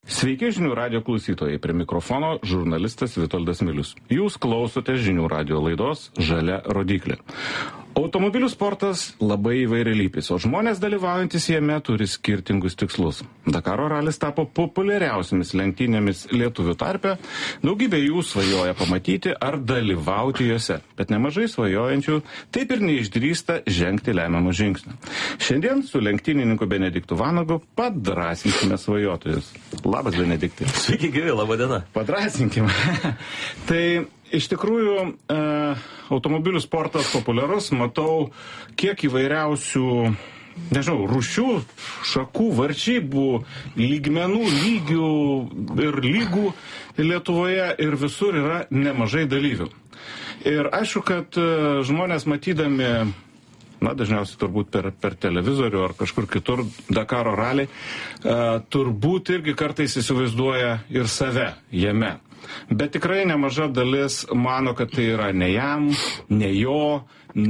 Sveiki žinių radio klausytojai, prie mikrofono žurnalistas Vitoldas Milius. Jūs klausote žinių radio laidos Žalia rodyklė. Automobilių sportas labai įvairialypis, o žmonės dalyvaujantis jame turi skirtingus tikslus. Dakaro ralis tapo populiariausiamis lenktynėmis lietuvių tarpe, daugybė jų svajoja pamatyti ar dalyvauti juose, bet nemažai svajojančių taip ir neišdrįsta žengti lemiamą žingsnį. Šiandien su lenktynininku Benediktu Vanagu padrąsinkime svajotojus. Labas, Benediktai. Sveiki, gyvi, laba diena. Padrąsinkime. Tai iš tikrųjų automobilių sportas populiarus, matau kiek įvairiausių, rūšių, šakų, varžybų, lygmenų, lygių ir lygų Lietuvoje ir visur yra nemažai dalyvių. Ir aišku, kad žmonės matydami, dažniausiai turbūt per televizorių ar kažkur kitur Dakaro ralį, turbūt irgi kartais įsivaizduoja ir save jame. Bet tikrai nemaža dalis mano, kad tai yra ne jam, ne jo,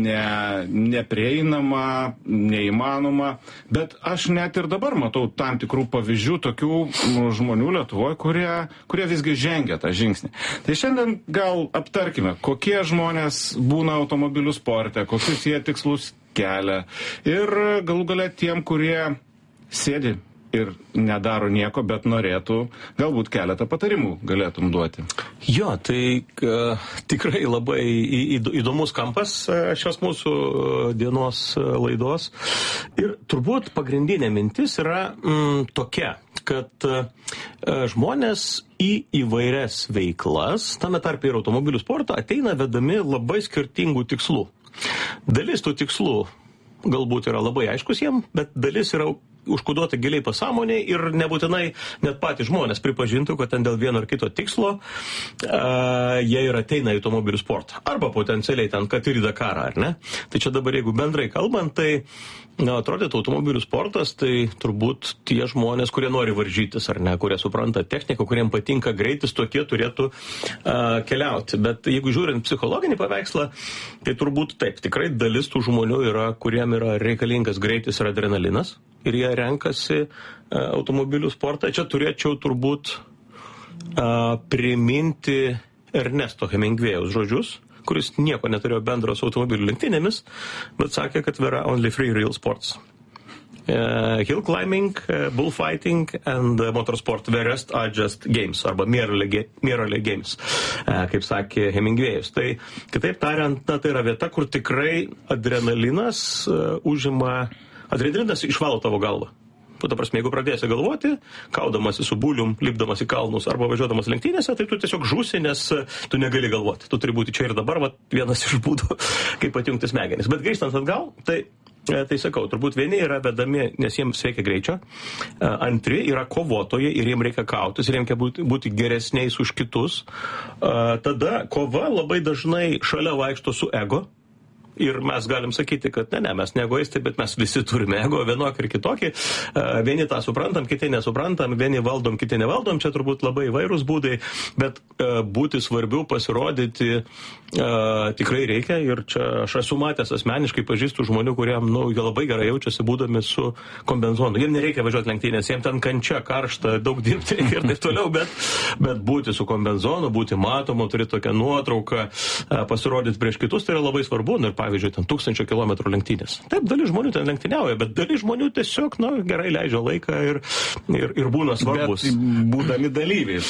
neprieinama, neįmanoma. Bet aš net ir dabar matau tam tikrų pavyzdžių tokių žmonių Lietuvoje, kurie visgi žengia tą žingsnį. Tai šiandien gal aptarkime, kokie žmonės būna automobilių sporte, kokius jie tikslus kelia. Ir galų gale tiem, kurie sėdi ir nedaro nieko, bet norėtų, galbūt keletą patarimų galėtum duoti. Jo, tai tikrai labai įdomus kampas šios mūsų dienos laidos. Ir turbūt pagrindinė mintis yra tokia, kad žmonės į įvairias veiklas, tame tarpe ir automobilių sportą, ateina vedami labai skirtingų tikslų. Dalis tų tikslų galbūt yra labai aiškus jiem, bet dalis yra užkoduota giliai pasąmonėje ir nebūtinai net patys žmonės pripažintų, kad ten dėl vieno ar kito tikslo jie ir ateina į automobilių sportą. Arba potencialiai ten, kad ir į Dakarą, ar ne? Tai čia dabar, jeigu bendrai kalbant, tai atrodytų automobilių sportas, tai turbūt tie žmonės, kurie nori varžytis, ar ne, kurie supranta techniką, kuriem patinka greitis, tokie turėtų keliauti. Bet jeigu žiūrint psichologinį paveikslą, tai turbūt taip, tikrai dalis tų žmonių yra, kuriem yra reikalingas greitis ir adrenalinas. Ir jie renkasi automobilių sportą. Čia turėčiau turbūt priminti Ernesto Hemingvėjaus žodžius, kuris nieko neturėjo bendro su automobilių lenktynėmis, bet sakė, kad there are only three real sports. Hill climbing, bullfighting and motorsport. The rest are just games, arba merely games, kaip sakė Hemingvėjus. Tai kitaip tariant, tai yra vieta, kur tikrai adrenalinas adrenalinas išvalo tavo galvą. Ta prasme, jeigu pradėsi galvoti, kaudamasi su bulium, lipdamas į kalnus arba važiuodamas lenktynėse, tai tu tiesiog žūsi, nes tu negali galvoti. Tu turi būti čia ir dabar, vienas iš būdų, kaip atjungti smegenis. Bet grįžtant atgal, tai sakau, turbūt vieni yra vedami, nes jiems reikia greičio, antri yra kovotojai ir jiems reikia kautis, ir jiems reikia būti geresniais už kitus. Tada kova labai dažnai šalia vaikšto su ego. Ir mes galim sakyti, kad mes ne egoistai, bet mes visi turime ego, vienokį ir kitokį. Vieni tą suprantam, kiti nesuprantam, vieni valdom, kiti nevaldom, čia turbūt labai įvairūs būdai, bet būti svarbiu, pasirodyti tikrai reikia. Ir čia aš esu matęs asmeniškai, pažįstu žmonių, kuriem jie labai gerai jaučiasi būdami su kombinezonu. Jiems nereikia važiuoti lenktynės, jiems ten kančia, karšta, daug dirbti ir taip toliau, bet būti su kombinezonu, būti matomu, turėti tokią nuotrauką, pasirodyti prieš kitus, tai yra labai svarbu. Ir pavyzdžiui, ten 1000 kilometrų lenktynės. Taip, dalis žmonių ten lenktyniauja, bet dalis žmonių tiesiog, gerai leidžia laiką ir būna svarbus. Bet būdami dalyviais.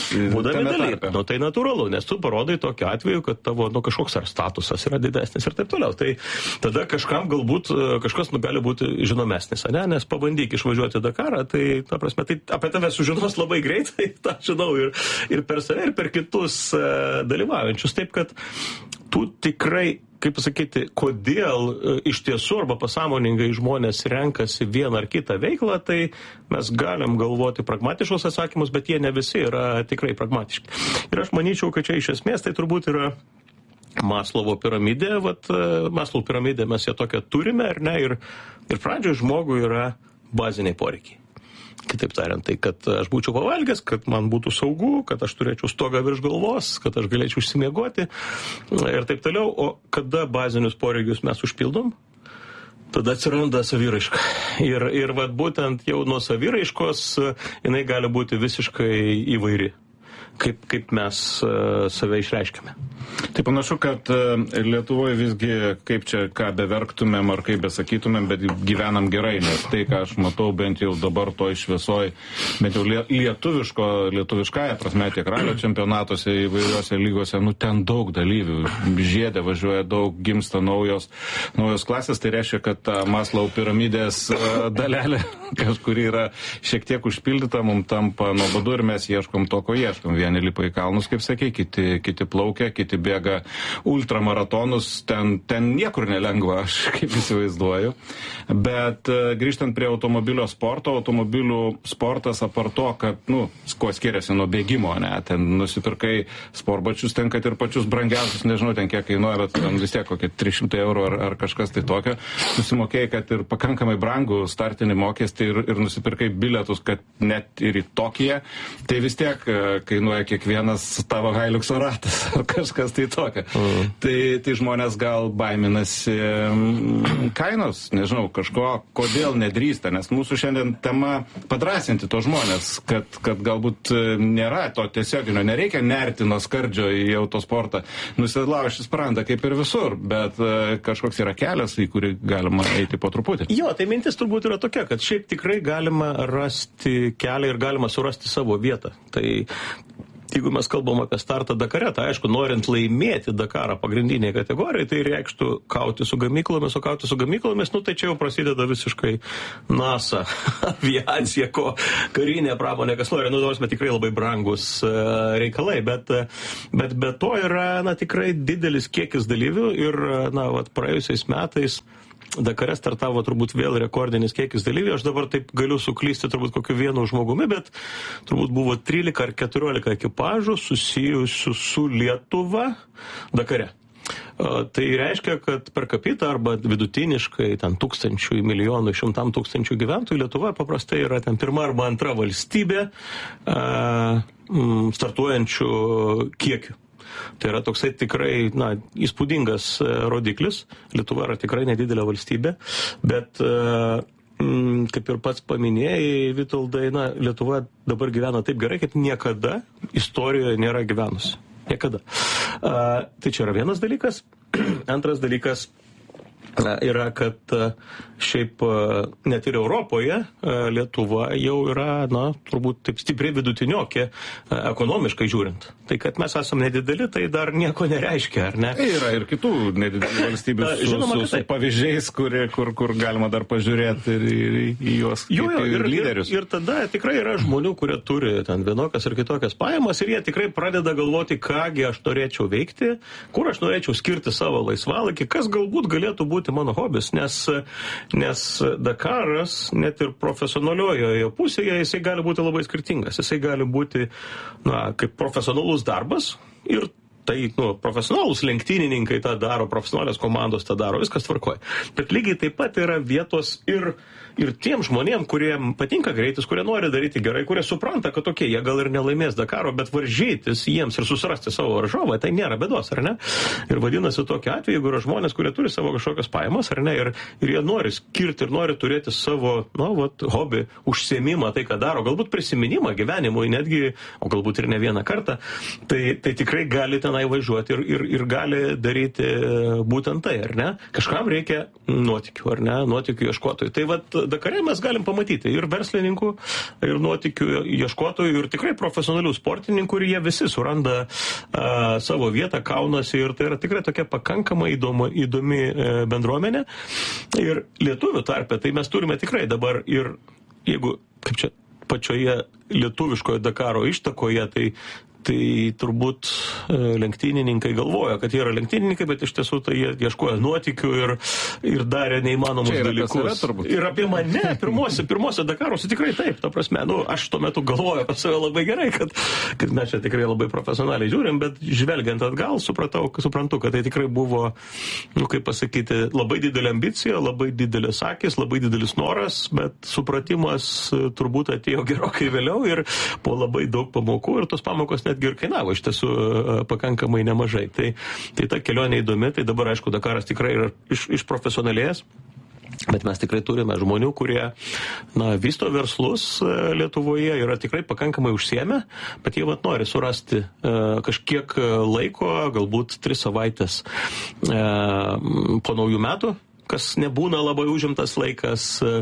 Tai natūralu, nes tu parodai tokiu atveju, kad tavo, kažkoks ar statusas yra didesnis ir taip toliau. Tai tada kažkam galbūt, kažkas gali būti žinomesnis, nes pabandyk išvažiuoti Dakarą, tai, ta prasme, tai apie tave sužinos labai greitai, tą žinau ir per save, ir per kitus dalyvaujančius. Taip, kad tu tikrai, kaip pasakyti, kodėl iš tiesų arba pasąmoningai žmonės renkasi vieną ar kitą veiklą, tai mes galim galvoti pragmatiškus atsakymus, bet jie ne visi yra tikrai pragmatiški. Ir aš manyčiau, kad čia iš esmės tai turbūt yra Maslovo piramidė. Maslovo piramidė mes ją tokią turime, ar ne? Ir pradžioje žmogui yra baziniai poreikiai. Kitaip tariant, tai kad aš būčiau pavalgęs, kad man būtų saugu, kad aš turėčiau stogą virš galvos, kad aš galėčiau užsimiegoti ir taip toliau. O kada bazinius poreikius mes užpildom? tada atsiranda saviraiška. Ir vat būtent jau nuo saviraiškos jinai gali būti visiškai įvairi. Kaip mes save išreiškiame. Tai panašu, kad Lietuvoje visgi, kaip čia, ką beverktumėm ar kaip besakytumėm, bet gyvenam gerai, nes tai, ką aš matau bent jau dabar toj šviesoj, bent jau lietuviškąją prasme, tiek ralio čempionatuose įvairiuose lygose, ten daug dalyvių, žiedė važiuoja daug, gimsta naujos klasės, tai reiškia, kad ta Maslow piramidės dalelė kažkuri yra šiek tiek užpildyta, mums tampa nuobodu ir mes ieškom to, ko ieškom. Vieni lipa į kalnus, kaip sakė, kiti plaukia, kiti bėga ultramaratonus, ten niekur nelengva, aš kaip įsivaizduoju. Bet grįžtant prie automobilių sportas apart to, kad, kuo skiriasi nuo bėgimo, ne, ten nusipirkai sportbačius, ten, kad ir pačius brangiausius, nežinau, ten kiek kainuoja, bet ten vis tiek kokie 300 eurų ar kažkas tai tokio, susimokėjai, kad ir pakankamai brangų startinį mokestį ir nusipirkai bilietus, kad net ir į Tokiją, tai vis tiek kainuoja kiekvienas tavo Hiluxo ratas ar kažkas tai tokio. Tai žmonės gal baiminasi kainos, nežinau, kažko, kodėl nedrįsta, nes mūsų šiandien tema padrasinti to žmonės, kad galbūt nėra to tiesioginio, nereikia nerti nuo skardžio į autosportą, nusilaužti sprandą kaip ir visur, bet kažkoks yra kelias, į kurį galima eiti po truputį. Jo, tai mintis turbūt yra tokia, kad šiaip tikrai galima rasti kelią ir galima surasti savo vietą. Tai jeigu mes kalbam apie startą Dakare, tai aišku, norint laimėti Dakarą pagrindinėje kategorijoje, tai reikštų kauti su gamyklomis, o kauti su gamyklomis, tai čia jau prasideda visiškai NASA, aviacija, karinė pramonė, kas nori, bet tikrai labai brangus reikalai, bet be to yra, tikrai didelis kiekis dalyvių ir, praėjusiais metais Dakare startavo turbūt vėl rekordinis kiekis dalyvių. Aš dabar taip galiu suklysti turbūt kokiu vienu žmogumi, bet turbūt buvo 13 ar 14 ekipažų susijusių su Lietuva Dakare. Tai reiškia, kad per capita arba vidutiniškai ten tūkstančių, milijonų, 100 tūkstančių gyventojų Lietuva paprastai yra ten pirma arba antra valstybė startuojančių kiekių. Tai yra toksai tikrai, įspūdingas rodiklis. Lietuva yra tikrai nedidelė valstybė, bet kaip ir pats paminėjai, Vitoldai, Lietuva dabar gyvena taip gerai, kaip niekada istorijoje nėra gyvenusi. Niekada. Tai čia yra vienas dalykas. Antras dalykas yra, kad šiaip net ir Europoje Lietuva jau yra, turbūt taip stipriai vidutiniokė ekonomiškai žiūrint. Tai kad mes esame nedideli, tai dar nieko nereiškia, ar ne? Tai yra ir kitų nedidelių valstybių su pavyzdžiais, kur galima dar pažiūrėti ir į juos kaip lyderius. Ir tada tikrai yra žmonių, kurie turi ten vienokias ir kitokias pajamas ir jie tikrai pradeda galvoti, kągi aš norėčiau veikti, kur aš norėčiau skirti savo laisvalaikį, kas galbūt galėtų būti mano hobis, nes Dakaras, net ir profesionaliojoje pusėje, jisai gali būti labai skirtingas. Jisai gali būti, kaip profesionalus darbas ir tai, profesionalus lenktynininkai tą daro, profesionalios komandos tą daro, viskas tvarkoja. Bet lygiai taip pat yra vietos ir tiem žmonėm, kuriem patinka greitis, kurie nori daryti gerai, kurie supranta, kad jie gal ir nelaimės Dakaro, bet varžytis jiems ir susirasti savo varžovą, tai nėra bėdos, ar ne? Ir vadinasi tokiu atveju, jeigu yra žmonės, kurie turi savo kažkokias pajamas, ar ne, ir jie nori skirti ir nori turėti savo, hobį, užsiėmimą, tai ką daro, galbūt prisiminimą gyvenimui netgi, o galbūt ir ne vieną kartą, tai tikrai gali tenai važiuoti ir gali daryti būtent tai, ar ne? Kažkam reikia nuotykių, ar ne? Nuotykių ieškotojų. Tai Dakare mes galim pamatyti ir verslininkų, ir nuotykių ieškotojų, ir tikrai profesionalių sportininkų, ir jie visi suranda savo vietą, kaunasi, ir tai yra tikrai tokia pakankamai įdomi bendruomenė. Ir lietuvių tarpe, tai mes turime tikrai dabar ir, jeigu, kaip čia, pačioje lietuviškoje Dakaro ištakoje, tai turbūt lenktynininkai galvoja, kad jie yra lenktynininkai, bet iš tiesų tai jie ieškoja nuotykių ir darė neįmanomus dalykus. Ir apie mane pirmose Dakaruose tikrai taip, ta prasme, aš tuo metu galvoju apie save labai gerai, kad mes čia tikrai labai profesionaliai žiūrim, bet žvelgiant atgal suprantu, kad tai tikrai buvo, kaip pasakyti, labai didelė ambicija, labai didelis akis, labai didelis noras, bet supratimas turbūt atėjo gerokai vėliau ir po labai daug pamokų ir tos pamokos netgi ir kainavo iš tiesų pakankamai nemažai. Tai ta kelionė įdomi, tai dabar aišku Dakaras tikrai yra iš profesionalės. Bet mes tikrai turime žmonių, kurie vysto verslus Lietuvoje, yra tikrai pakankamai užsiėmę, bet jie nori surasti kažkiek laiko, galbūt 3 savaitės po naujų metų, kas nebūna labai užimtas laikas,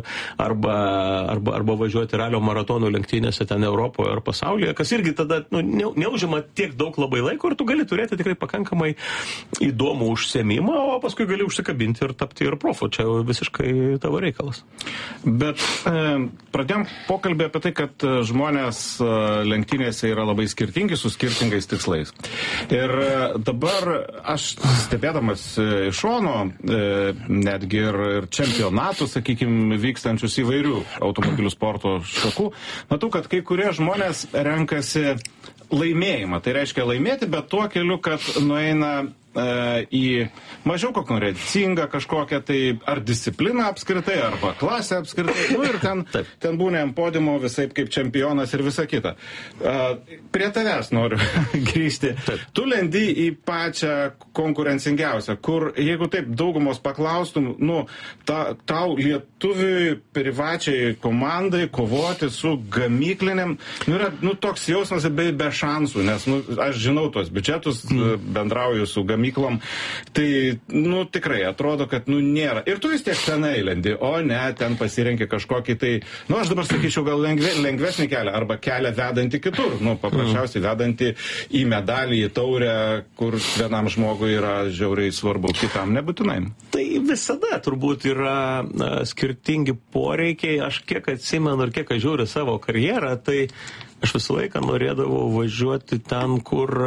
arba važiuoti ralio maratonų lenktynėse ten Europoje ar pasaulyje, kas irgi tada neužima tiek daug labai laiko ir tu gali turėti tikrai pakankamai įdomų užsiėmimą, o paskui gali užsikabinti ir tapti ir profu. Čia visiškai tavo reikalas. Bet pradėjom pokalbį apie tai, kad žmonės lenktynėse yra labai skirtingi, su skirtingais tikslais. Ir dabar aš stebėdamas iš šono, netgi ir čempionatų, sakykime, vykstančius įvairių automobilių sporto šakų, matau, kad kai kurie žmonės renkasi laimėjimą. Tai reiškia laimėti, bet tuo keliu, kad nueina į mažiau konkurencingą kažkokią tai ar discipliną apskritai, arba klasę apskritai, ir ten būna ant podiumo visaip kaip čempionas ir visa kita. Prie tavęs noriu grįžti. Tu lendi į pačią konkurencingiausią, kur, jeigu taip daugumos paklaustum, tau lietuviui privačiai komandai kovoti su gamykliniam, yra toks jausmas be šansų, nes aš žinau tuos biudžetus, bendrauju su gamyklom, tai, tikrai atrodo, kad, nėra. Ir tu vis tiek tenai lendi, o ne, ten pasirenki kažkokį tai, aš dabar sakyčiau, gal lengvesnį kelią, arba kelią vedantį kitur, paprasčiausiai vedantį į medalį, į taurę, kur vienam žmogui yra žiauriai svarbu, kitam nebūtinai. Tai visada turbūt yra skirtingi poreikiai. Aš kiek atsimenu ir kiek aš žiūriu savo karjerą, tai aš visą laiką norėdavau važiuoti ten, kur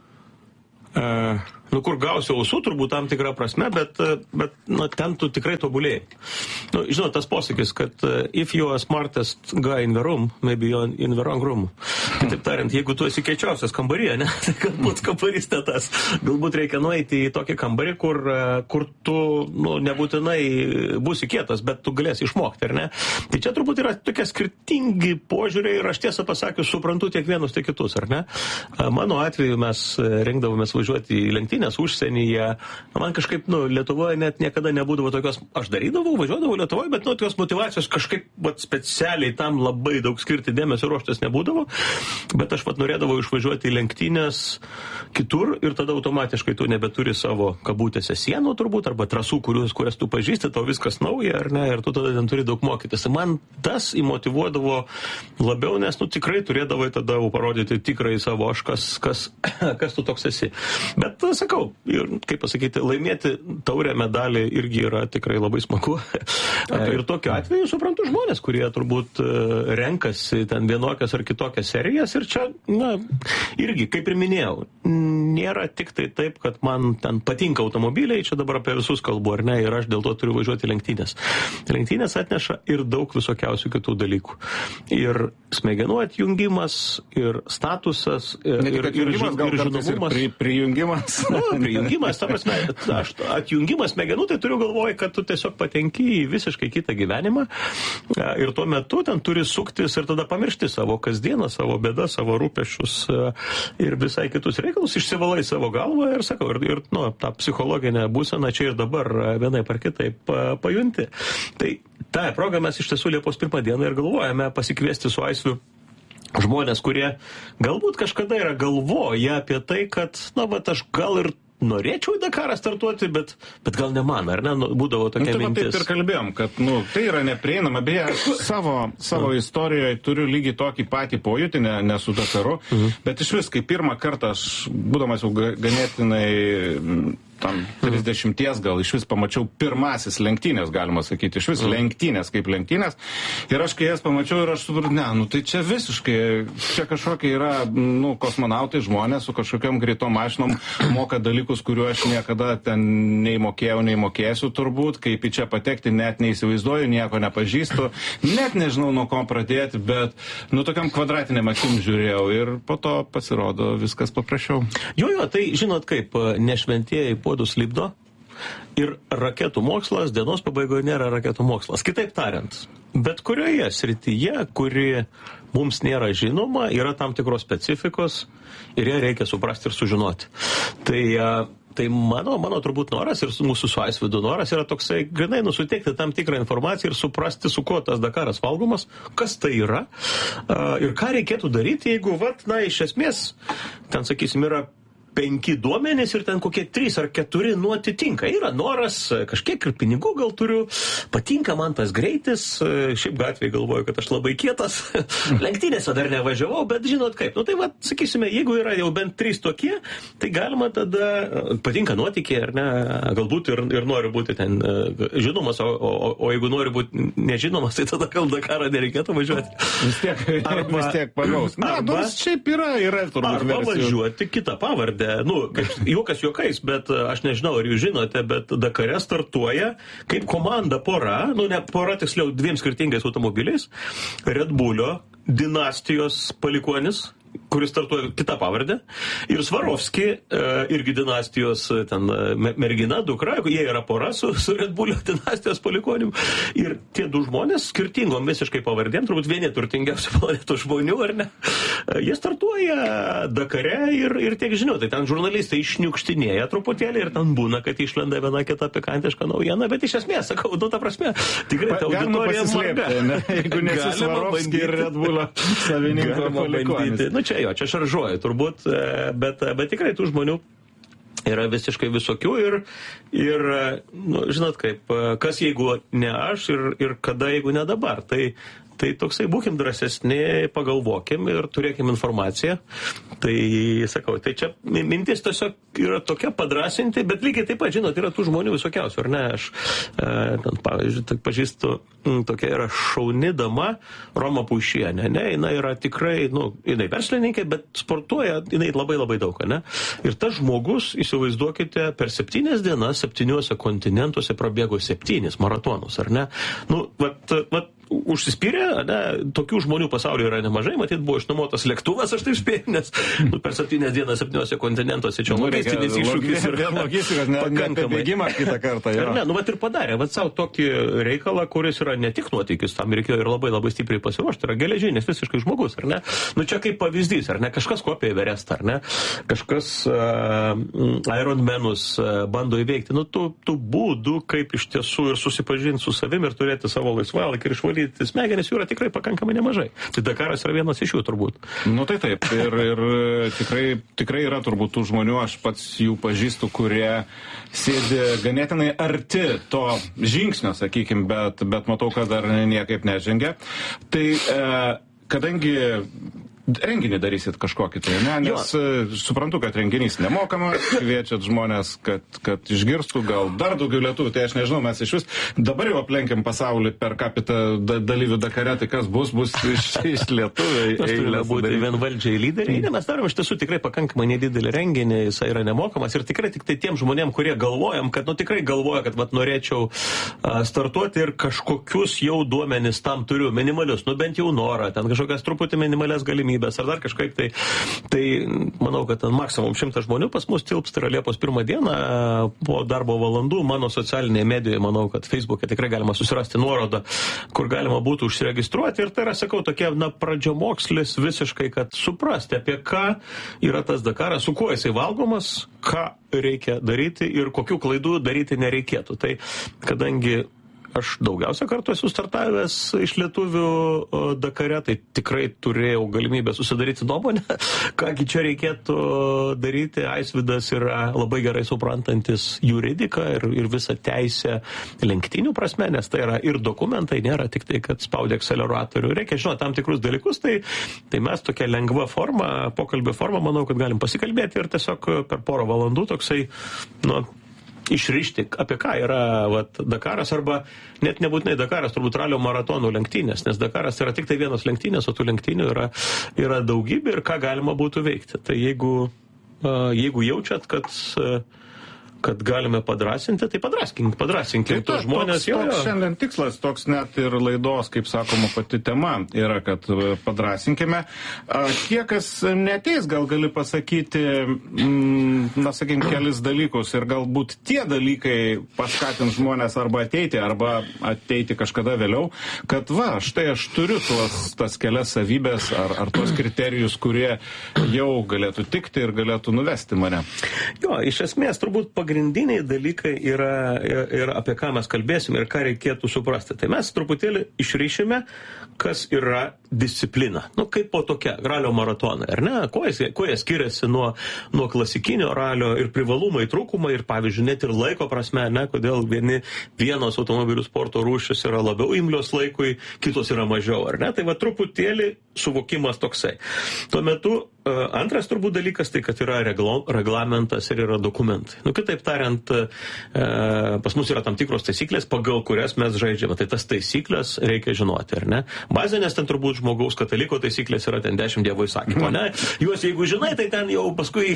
gausiu ausų, turbūt tam tikrą prasme, bet ten tu tikrai tobulėjai. Žinot, tas posakis, kad if you are smartest guy in the room, maybe you're in the wrong room. Kitaip tariant, jeigu tu esi kiečiausias kambaryje, ne, tai galbūt kambarys ne tas. Galbūt reikia nueiti į tokį kambarį, kur tu nebūtinai būsi kietas, bet tu galėsi išmokti, ar ne? Tai čia turbūt yra tokie skirtingi požiūriai ir aš tiesą pasakius suprantu tiek vienus, tiek kitus, ar ne? Mano atveju mes rinkdavomės važiuoti į lenktynės užsienyje. Man kažkaip, Lietuvoje net niekada nebūdavo tokios, aš važiuodavau Lietuvoje, bet tokios motyvacijos kažkaip specialiai tam labai daug skirti dėmesio ruoštis nebūdavo, bet aš norėdavau išvažiuoti į lenktynės kitur ir tada automatiškai tu nebeturi savo kabutėse sienų turbūt, arba trasų, kurias tu pažįsti, tau viskas nauja, ar ne, ir tu tada ten turi daug mokytis. Man tas įmotyvuodavo labiau, nes tikrai turėdavai tada parodyti tikrai savo aš, kas tu toks esi. Bet sakau, ir, kaip pasakyti, laimėti taurę medalį irgi yra tikrai labai smagu. Ir tokiu atveju suprantu žmonės, kurie turbūt renkasi ten vienokias ar kitokias serijas ir čia, irgi, kaip ir minėjau, nėra tik tai taip, kad man ten patinka automobiliai, čia dabar apie visus kalbu, ar ne, ir aš dėl to turiu važiuoti lenktynės. Lenktynės atneša ir daug visokiausių kitų dalykų. Ir smegenų atjungimas, ir statusas, ir žinomumas. Prijungimas. Prijungimas, ta prasme, atjungimas smegenų, tai turiu galvoje, kad tu tiesiog patenki į visiškai kitą gyvenimą ir tuo metu ten turi suktis ir tada pamiršti savo kasdieną, savo bėdas, savo rūpesčius ir visai kitus reikalus, išsivalai savo galvą ir sakau, ir tą psichologinę būseną čia ir dabar vienaip ar kitaip pajunti. Tai tą progą mes iš tiesų Liepos 1 dieną ir galvojame pasikviesti su Aisviu žmonės, kurie galbūt kažkada yra galvoję apie tai, kad, aš gal ir norėčiau į Dakarą startuoti, bet gal ne man, ar ne, būdavo tokia mintis. Taip ir kalbėjom, kad, tai yra neprieinama. Beje, savo istorijoje turiu lygiai tokį patį pojūtį, ne su Dakaru, bet iš vis, kai pirmą kartą aš, būdamas jau ganėtinai tam 30 gal iš vis pamačiau pirmasis lenktynės, galima sakyti, iš vis lenktynės kaip lenktynės. Ir aš kai jas pamačiau ir aš supratau, tai čia visiškai, čia kažkokie yra, kosmonautai žmonės su kažkokiam greitom mašinom moka dalykus, kuriuo aš niekada ten nei mokėjau, nei mokėsiu turbūt, kaip į čia patekti, net neįsivaizduoju, nieko nepažįstu, net nežinau nuo ko pradėti, bet tokiam kvadratiniam akim žiūrėjau ir po to pasirodo viskas paprasčiau. Jo, tai žinot kaip, nešventieji puodus lipdo ir raketų mokslas dienos pabaigoje nėra raketų mokslas. Kitaip tariant, bet kurioje srityje, kuri mums nėra žinoma, yra tam tikros specifikos ir ją reikia suprasti ir sužinoti. Tai Tai mano turbūt noras ir mūsų su Aisvydu noras yra toksai, grinai, suteikti tam tikrą informaciją ir suprasti, su kuo tas Dakaras valgomas, kas tai yra ir ką reikėtų daryti, jeigu, iš esmės, ten, sakysim, yra 5 duomenys ir ten kokie 3 ar 4 atitinka. Yra noras, kažkiek ir pinigų gal turiu, patinka man tas greitis, šiaip gatvėje galvoju, kad aš labai kietas, lenktynėse dar nevažiavau, bet žinot kaip. Tai sakysime, jeigu yra jau bent 3 tokie, tai galima tada, patinka nuotykiai, ar ne, galbūt ir noriu būti ten žinomas, o jeigu noriu būti nežinomas, tai tada gal Dakarą nereikėtų važiuoti. Vis tiek pagaus. Šiaip yra turbūt arba važiuoti kitą pavardę. Juokas juokais, bet aš nežinau, ar jūs žinote, bet Dakare startuoja kaip komanda pora, ne pora, tiksliau 2 skirtingais automobiliais, Red Bullio dinastijos palikuonis, kuris startuoja kitą pavardę, ir Svarovski, irgi dinastijos ten mergina, dukra, jie yra pora su Red Bullio dinastijos palikonim. Ir tie 2 žmonės skirtingom visiškai pavardėm, turbūt vieni turtingiausių planetų žmonių, ar ne? Jie startuoja Dakare ir tiek žinių. Tai ten žurnalistai išniukštinėja truputėlį ir ten būna, kad išlenda viena kita pikantiška naujiena, bet iš esmės, sakau, ta prasme, tikrai ta auditorija marga. Jeigu nesi Svarovski ir Red Bullio savininko palikonis. Čia šaržuoju turbūt, bet tikrai tų žmonių yra visiškai visokių ir žinot kaip, kas jeigu ne aš ir kada jeigu ne dabar. Tai toksai būkim drąsesni, pagalvokim ir turėkim informaciją. Tai, sakau, tai čia mintis tiesiog yra tokia padrasinti, bet lygiai taip pat, žinot, yra tų žmonių visokiausių, ar ne? Aš, pavyzdžiui, pažįstu, tokia yra šauni dama Roma Puišienė, ne? Jinai yra tikrai, jinai verslininkė, bet sportuoja, jinai labai labai daug, ne? Ir tas žmogus, įsivaizduokite, per 7 dienas 7 kontinentuose prabėgo 7 maratonus, ar ne? Užsispyrė, ne, tokių žmonių pasaulyje yra nemažai, matyt, buvo išnuomotas lėktuvas, aš taip spėjau, nes per 7 dienas 7 kontinentuose čia logistinis iššūkis ir logistikas, ne bėgimą kitą kartą. Ir padarė, savo tokį reikalą, kuris yra ne tik nuotykis, tam reikėjo ir labai labai stipriai pasiruošti, yra geležinis visiškai žmogus, ar ne? Čia kaip pavyzdys, ar ne? Kažkas kopia į Everestą, ar ne? Kažkas Ironmanus bando įveikti. Tų būdų, kaip iš tiesų ir susipažinti su savim ir turėti savo laisvalaikį ir išvalyti smegenis jų yra tikrai pakankamai nemažai. Tai Dakaras yra vienas iš jų turbūt. Tai taip. Ir tikrai yra turbūt tų žmonių, aš pats jų pažįstu, kurie sėdi ganėtinai arti to žingsnio, sakykime, bet matau, kad dar niekaip nežengia. Tai kadangi renginį darysit kažkokį tai, ne? Nes suprantu, kad renginys nemokamas, kviečiat žmonės, kad išgirstų gal dar daugiau lietuvių, tai aš nežinau, mes iš vis dabar jau aplenkiam pasaulį per capita dalyvių Dakare, tai kas bus iš lietuvių. Mes turime būti vienvaldžiai lyderiai, mes darom iš tiesų tikrai pakankamai nedidelį renginį, jis yra nemokamas ir tikrai tik tai tiem žmonėm, kurie galvojam, kad tikrai galvoja, kad norėčiau startuoti ir kažkokius jau duomenis tam turiu, minimalius, bent jau norą, ten kažkokias truputį minimalias galimybės ar dar kažkaip tai manau, kad maksimum 100 žmonių pas mus tilps, tai yra Liepos 1 dieną po darbo valandų mano socialinėje medijoje, manau, kad Facebook'e tikrai galima susirasti nuorodą, kur galima būtų užsiregistruoti ir tai yra, sakau, tokia pradžiamokslis visiškai, kad suprasti, apie ką yra tas Dakaras, su kuo jisai valgomas, ką reikia daryti ir kokių klaidų daryti nereikėtų. Tai kadangi aš daugiausia kartų esu startavęs iš lietuvių Dakare, tai tikrai turėjau galimybę susidaryti nuomonę, kągi čia reikėtų daryti. Aisvydas yra labai gerai suprantantis juridiką ir visą teisę lenktynių prasme, nes tai yra ir dokumentai, nėra tik tai, kad spaudė akceleratorių. Reikia žinoti tam tikrus dalykus, tai mes tokia lengva forma, pokalbio forma, manau, kad galim pasikalbėti ir tiesiog per porą valandų toksai, išrišti, apie ką yra Dakaras, arba net nebūtinai Dakaras, turbūt ralio maratonų lenktynės, nes Dakaras yra tik tai vienos lenktynės, o tų lenktynių yra daugybė ir ką galima būtų veikti. Tai jeigu jaučiat, kad galime padrasinti, tai padrasinkim tos žmonės. Toks šiandien tikslas, toks net ir laidos, kaip sakoma, pati tema yra, kad padrasinkime. Tie, kas neteis, gal gali pasakyti, kelis dalykus ir galbūt tie dalykai paskatins žmonės arba ateiti kažkada vėliau, kad štai aš turiu tas kelias savybės ar tos kriterijus, kurie jau galėtų tikti ir galėtų nuvesti mane. Jo, iš esmės, turbūt pagrindiniai dalykai yra apie ką mes kalbėsime ir ką reikėtų suprasti. Tai mes truputėlį išryšime, kas yra disciplina. Kaip po tokia ralio maratonai, ar ne? Kuo jie skiriasi nuo klasikinio ralio ir privalumai, trūkumai ir, pavyzdžiui, net ir laiko prasme, ne? Kodėl vienos automobilių sporto rūšis yra labiau imlios laikui, kitos yra mažiau, ar ne? Tai truputėlį suvokimas toksai. Tuo metu antras turbūt dalykas tai, kad yra reglamentas ir yra dokumentai. Kitaip tariant, pas mus yra tam tikros taisyklės, pagal kurias mes žaidžiame. Tai tas taisyklės reikia žinoti, ar ne? Bazinės ten turbūt žmogaus kataliko taisyklės yra ten 10 Dievo įsakymų, ne? Juos jeigu žinai, tai ten jau paskui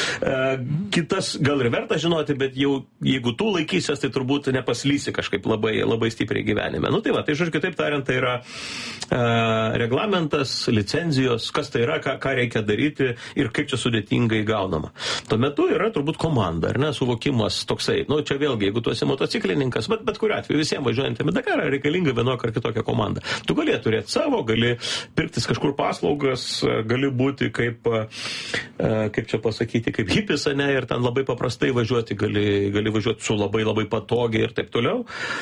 kitas gal ir verta žinoti, bet jau jeigu tu laikysies, tai turbūt nepaslysi kažkaip labai stipriai gyvenime. Tai žodžiu, kitaip tariant, tai yra reglamentas, licenzijos, kas tai yra, ką reikia daryti ir kaip čia sudėtingai gaunama. Tuo metu yra turbūt komanda, ar ne, suvokimas toksai. Čia vėlgi, jeigu tu esi motociklininkas, bet kuriuo atveju visiems važiuojantiem į Dakarą reikalinga vienokia ar kitokia komanda. Tu gali turėti savo, gali pirktis kažkur paslaugas, gali būti kaip čia pasakyti, kaip hipis, ne, ir ten labai paprastai važiuoti, gali važiuoti su labai patogiai ir taip toliau.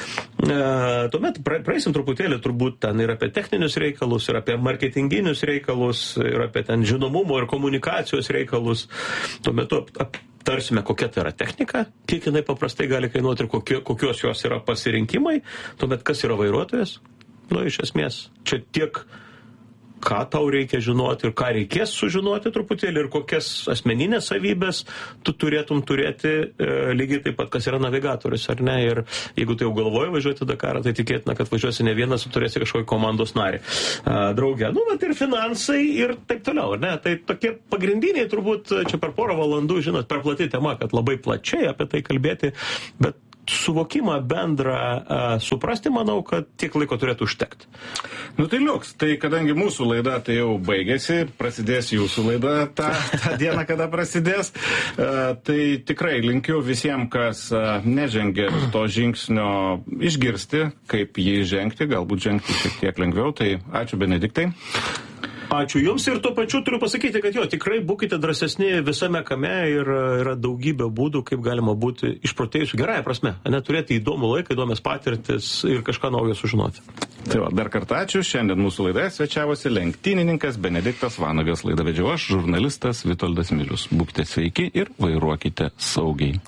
Tuomet praeisim truputėlį turbūt ten ir apie techninius reikalus, ir apie marketinginius reikalus, ir apie ten žinomumo ir komunikacijos reikalus. Tuo metu aptarsime, kokia tai yra technika, kiek jinai paprastai gali kainuoti ir kokios jos yra pasirinkimai. Tuomet kas yra vairuotojas? Iš esmės, čia tiek ką tau reikia žinoti ir ką reikės sužinoti truputėlį ir kokias asmeninės savybės tu turėtum turėti lygiai taip pat, kas yra navigatorius, ar ne? Ir jeigu tai jau galvoji važiuoti Dakarą, tai tikėtina, kad važiuosi ne vienas, turėsi kažkokį komandos narį draugę. Ir finansai ir taip toliau, ar ne? Tai tokie pagrindiniai turbūt čia per porą valandų, žinot, per plati tema, kad labai plačiai apie tai kalbėti, bet suvokimą bendrą suprasti, manau, kad tiek laiko turėtų užtekti. Tai liuks. Tai kadangi mūsų laida tai jau baigėsi, prasidės jūsų laida tą dieną, kada prasidės, tai tikrai linkiu visiems, kas nežengė to žingsnio, išgirsti, kaip jį žengti, galbūt žengti šiek tiek lengviau. Tai ačiū, Benediktai. Ačiū Jums ir tuo pačiu turiu pasakyti, kad tikrai būkite drąsesni visame kame ir yra daugybė būdų, kaip galima būti išprotėjusiu gerąją prasme, turėti įdomų laiką, įdomias patirtis ir kažką naujo sužinoti. Dar kartą ačiū. Šiandien mūsų laidoje svečiavosi lenktynininkas Benediktas Vanagas. Laidą vedžiau aš, žurnalistas Vitoldas Milius. Būkite sveiki ir vairuokite saugiai.